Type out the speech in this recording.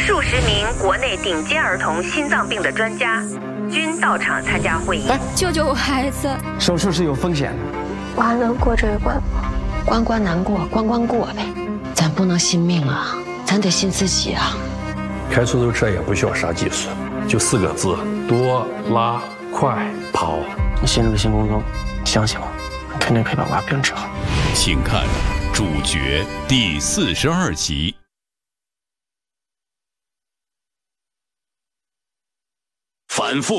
数十名国内顶尖儿童心脏病的专家均到场参加会议。 救救我孩子！ 手术是有风险的， 我还能过这一关吗？ 关难过，关过呗。咱不能信命啊，咱得信自己啊。 开出租车也不需要啥技术，就4个字：多拉快跑。 你陷入了新工作，相信我，肯定可以把娃病治好。 请看主角第42集。反复